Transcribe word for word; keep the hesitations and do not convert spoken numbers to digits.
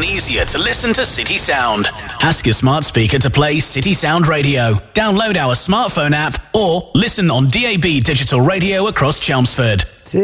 and easier to listen to City Sound. Ask your smart speaker to play City Sound Radio. Download our smartphone app or listen on D A B digital radio across Chelmsford.